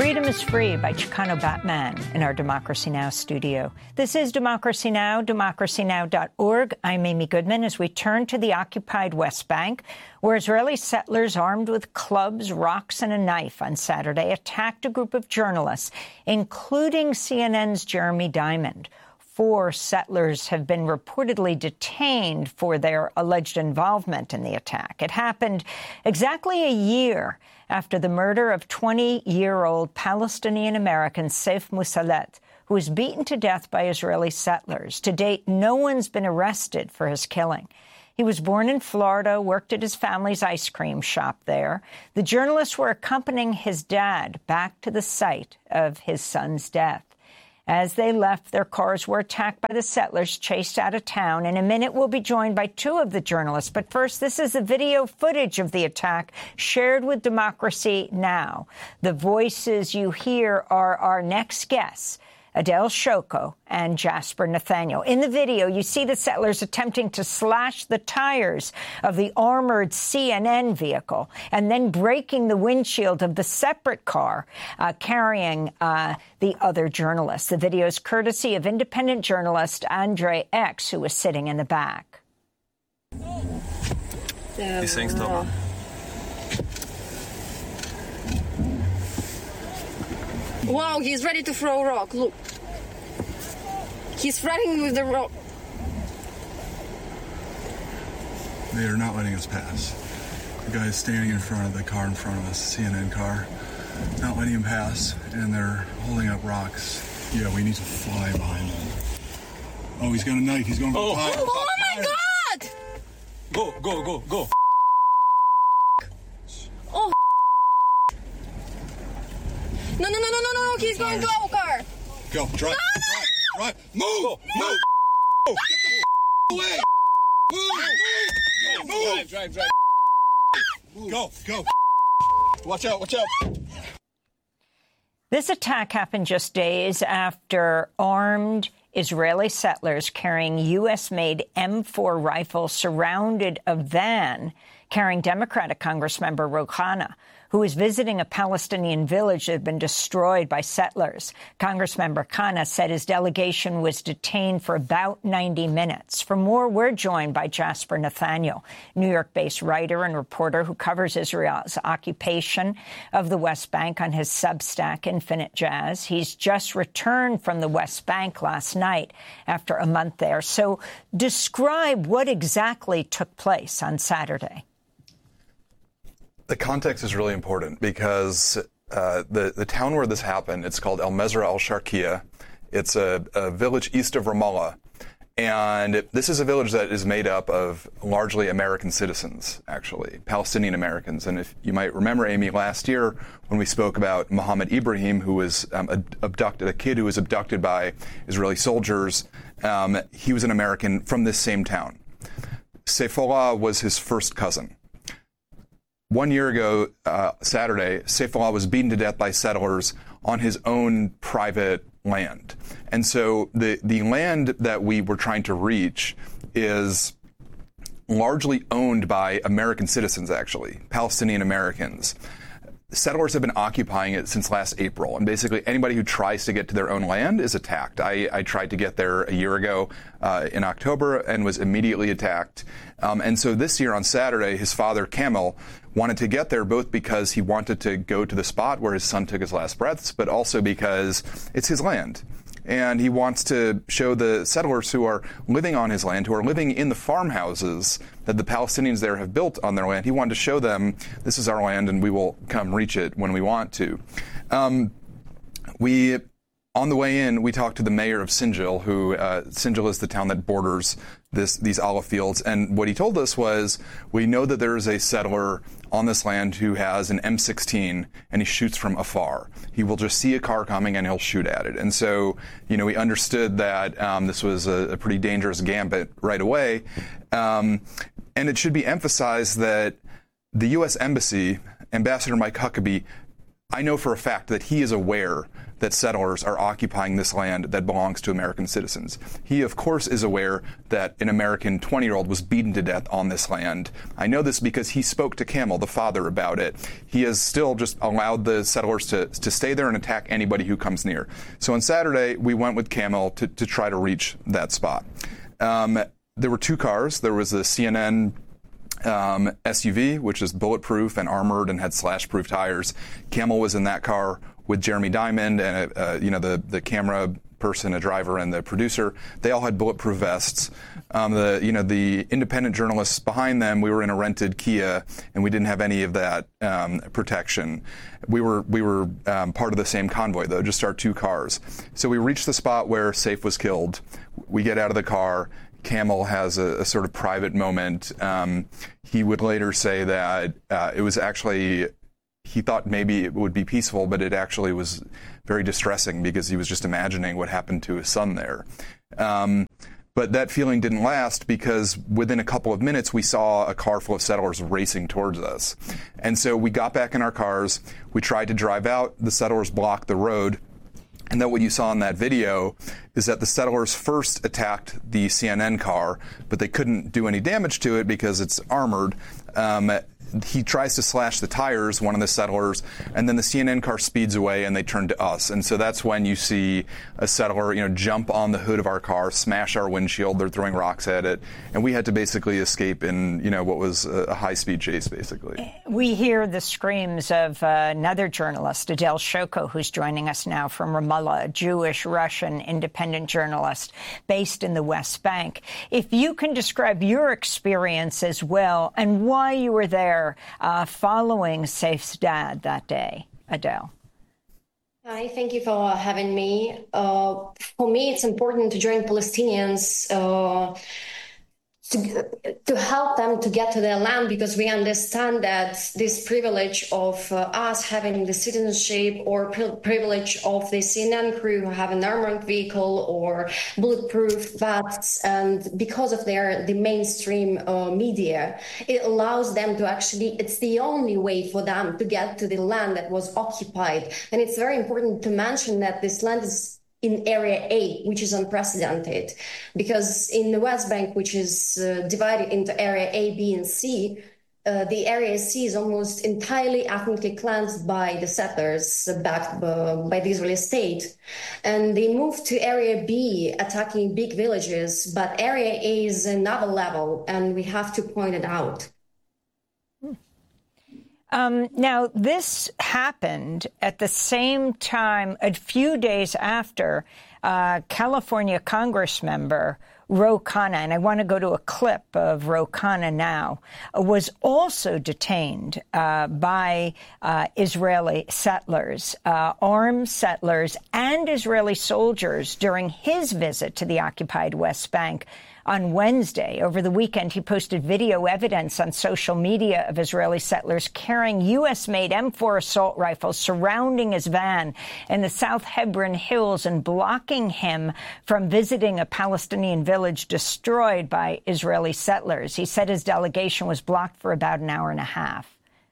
Freedom is Free by Chicano Batman in our Democracy Now! Studio. This is Democracy Now!, democracynow.org. I'm Amy Goodman as we turn to the occupied West Bank, where Israeli settlers armed with clubs, rocks, and a knife on Saturday attacked a group of journalists, including CNN's Jeremy Diamond. 4 settlers have been reportedly detained for their alleged involvement in the attack. It happened exactly a year after the murder of 20-year-old Palestinian-American Saif Mousalet, who was beaten to death by Israeli settlers. To date, no one's been arrested for his killing. He was born in Florida, worked at his family's ice cream shop there. The journalists were accompanying his dad back to the site of his son's death. As they left, their cars were attacked by the settlers, chased out of town. In a minute, we'll be joined by 2 of the journalists. But first, this is the video footage of the attack shared with Democracy Now! The voices you hear are our next guests, Adele Shoko and Jasper Nathaniel. In the video, you see the settlers attempting to slash the tires of the armored CNN vehicle and then breaking the windshield of the separate car carrying the other journalists. The video is courtesy of independent journalist Andre X, who was sitting in the back. Wow, he's ready to throw a rock. Look. He's threatening with the rock. They are not letting us pass. The guy is standing in front of the car in front of us, the CNN car, not letting him pass, and they're holding up rocks. Yeah, we need to fly behind them. Oh, he's got a knife. He's going to fire. Oh my God! Go. Oh. No. He's going to our car. Go. Drive. Move. Get the away. Move. Drive. Go. Watch out. This attack happened just days after armed Israeli settlers carrying U.S.-made M4 rifles surrounded a van carrying Democratic Congressmember Ro Khanna, who was visiting a Palestinian village that had been destroyed by settlers. Congressmember Khanna said his delegation was detained for about 90 minutes. For more, we're joined by Jasper Nathaniel, New York-based writer and reporter who covers Israel's occupation of the West Bank on his Substack, Infinite Jazz. He's just returned from the West Bank last night after a month there. So describe what exactly took place on Saturday. The context is really important because the town where this happened, it's called El Mesra al-Sharqiya. It's a village east of Ramallah. And this is a village that is made up of largely American citizens, actually, Palestinian Americans. And if you might remember, Amy, last year when we spoke about Mohammed Ibrahim, who was abducted, a kid who was abducted by Israeli soldiers, he was an American from this same town. Saifullah was his first cousin. 1 year ago, Saturday, Saifullah was beaten to death by settlers on his own private land. And so the land that we were trying to reach is largely owned by American citizens, actually, Palestinian Americans. Settlers have been occupying it since last April, and basically anybody who tries to get to their own land is attacked. I tried to get there a year ago in October and was immediately attacked. And so this year on Saturday, his father, Kamel, wanted to get there both because he wanted to go to the spot where his son took his last breaths, but also because it's his land. And he wants to show the settlers who are living on his land, who are living in the farmhouses that the Palestinians there have built on their land. He wanted to show them this is our land and we will come reach it when we want to. On the way in, we talked to the mayor of Sinjil, who Sinjil is the town that borders these olive fields. And what he told us was, we know that there is a settler on this land who has an M16 and he shoots from afar. He will just see a car coming and he'll shoot at it. And so, we understood that this was a pretty dangerous gambit right away. And it should be emphasized that the U.S. Embassy, Ambassador Mike Huckabee, I know for a fact that he is aware that settlers are occupying this land that belongs to American citizens. He, of course, is aware that an American 20-year-old was beaten to death on this land. I know this because he spoke to Kamel, the father, about it. He has still just allowed the settlers to stay there and attack anybody who comes near. So on Saturday, we went with Kamel to try to reach that spot. There were two cars. There was a CNN SUV, which is bulletproof and armored and had slash-proof tires. Kamel was in that car with Jeremy Diamond and the camera person, a driver, and the producer. They all had bulletproof vests. The independent journalists behind them, we were in a rented Kia, and we didn't have any of that protection. We were part of the same convoy, though, just our two cars. So we reached the spot where Saif was killed. We get out of the car. Kamel has a sort of private moment. He would later say that it was actually, he thought maybe it would be peaceful, but it actually was very distressing because he was just imagining what happened to his son there. But that feeling didn't last because within a couple of minutes, we saw a car full of settlers racing towards us. And so we got back in our cars. We tried to drive out. The settlers blocked the road. And then what you saw in that video is that the settlers first attacked the CNN car, but they couldn't do any damage to it because it's armored. He tries to slash the tires, one of the settlers, and then the CNN car speeds away and they turn to us. And so that's when you see a settler, jump on the hood of our car, smash our windshield. They're throwing rocks at it. And we had to basically escape in, what was a high-speed chase, basically. We hear the screams of another journalist, Adel Shoko, who's joining us now from Ramallah, a Jewish, Russian, independent journalist based in the West Bank. If you can describe your experience as well and why you were there following Saif's dad that day, Adel. Hi, thank you for having me. For me, it's important to join Palestinians to help them to get to their land, because we understand that this privilege of us having the citizenship or privilege of the CNN crew who have an armored vehicle or bulletproof vests, and because of the mainstream media, it allows them to actually, it's the only way for them to get to the land that was occupied. And it's very important to mention that this land is in Area A, which is unprecedented, because in the West Bank, which is divided into Area A, B, and C, the Area C is almost entirely ethnically cleansed by the settlers backed by the Israeli state. And they moved to Area B, attacking big villages, but Area A is another level, and we have to point it out. Now, this happened at the same time, a few days after California Congress member Ro Khanna, and I want to go to a clip of Ro Khanna now, was also detained by Israeli settlers, armed settlers and Israeli soldiers during his visit to the occupied West Bank on Wednesday. Over the weekend, he posted video evidence on social media of Israeli settlers carrying U.S.-made M4 assault rifles surrounding his van in the South Hebron Hills and blocking him from visiting a Palestinian village destroyed by Israeli settlers. He said his delegation was blocked for about an hour and a half.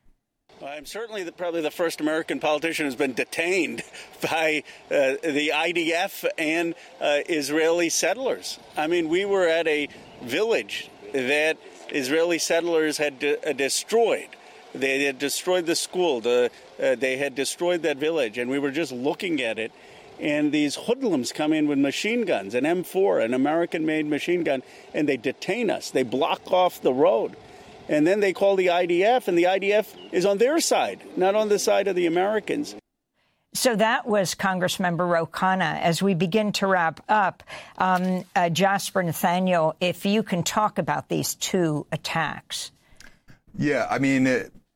I'm certainly probably the first American politician who's been detained by the IDF and Israeli settlers. I mean, we were at a village that Israeli settlers had destroyed. They had destroyed the school. They had destroyed that village, and we were just looking at it. And these hoodlums come in with machine guns, an M4, an American-made machine gun, and they detain us. They block off the road. And then they call the IDF, and the IDF is on their side, not on the side of the Americans. So that was Congressmember Ro Khanna. As we begin to wrap up, Jasper Nathaniel, if you can talk about these two attacks. Yeah, I mean,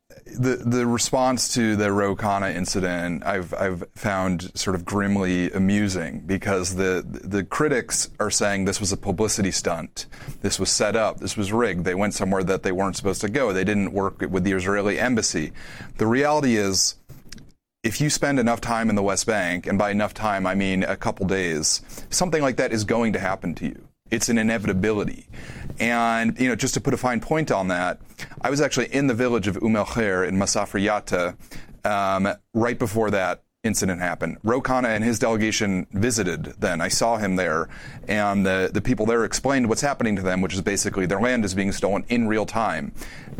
the response to the Ro Khanna incident, I've found sort of grimly amusing, because the critics are saying this was a publicity stunt. This was set up. This was rigged. They went somewhere that they weren't supposed to go. They didn't work with the Israeli embassy. The reality is, if you spend enough time in the West Bank, and by enough time I mean a couple days, something like that is going to happen to you. It's an inevitability. And, just to put a fine point on that, I was actually in the village of El Khair in Masafra Yatta right before that incident happened. Ro Khanna and his delegation visited then. I saw him there, and the people there explained what's happening to them, which is basically their land is being stolen in real time.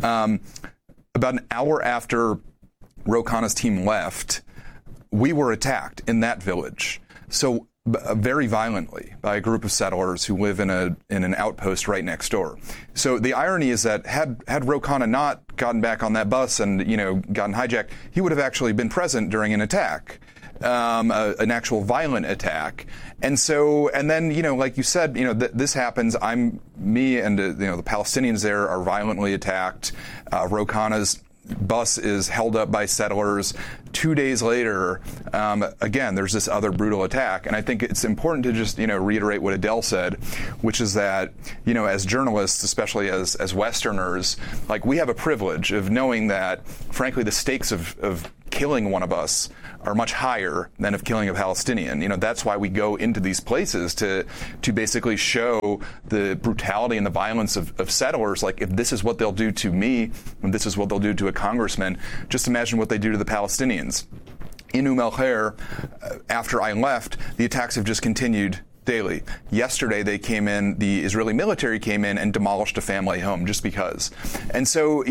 About an hour after Ro Khanna's team left, we were attacked in that village. So very violently by a group of settlers who live in an outpost right next door. So the irony is that had Ro Khanna not gotten back on that bus and gotten hijacked, he would have actually been present during an attack, an actual violent attack. And then like you said, this happens. Me and the Palestinians there are violently attacked. Ro Khanna's bus is held up by settlers. 2 days later, again, there's this other brutal attack. And I think it's important to just, reiterate what Adele said, which is that, as journalists, especially as Westerners, like, we have a privilege of knowing that, frankly, the stakes of killing one of us are much higher than of killing a Palestinian. That's why we go into these places to basically show the brutality and the violence of settlers. Like, if this is what they'll do to me, and this is what they'll do to a congressman, just imagine what they do to the Palestinians. In El-Khair, after I left, the attacks have just continued daily. Yesterday, the Israeli military came in and demolished a family home just because. And so,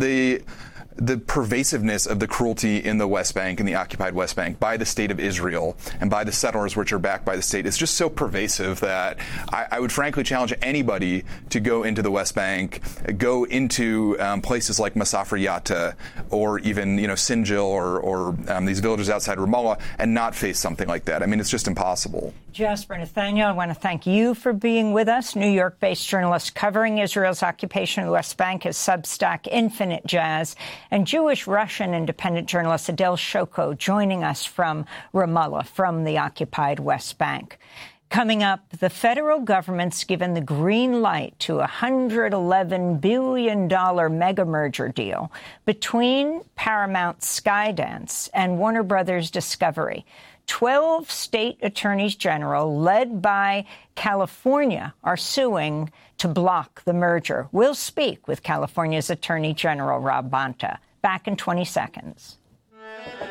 the pervasiveness of the cruelty in the West Bank, in the occupied West Bank, by the state of Israel and by the settlers which are backed by the state is just so pervasive that I would frankly challenge anybody to go into the West Bank, go into places like Masafra Yatta or even, Sinjil or these villages outside Ramallah and not face something like that. I mean, it's just impossible. Jasper Nathaniel, I want to thank you for being with us. New York-based journalist covering Israel's occupation of the West Bank is Substack Infinite Jazz, and Jewish-Russian independent journalist Adele Shoko joining us from Ramallah, from the occupied West Bank. Coming up, the federal government's given the green light to a $111 billion mega merger deal between Paramount Skydance and Warner Brothers Discovery. 12 state attorneys general, led by California, are suing to block the merger. We'll speak with California's Attorney General Rob Bonta. Back in 20 seconds.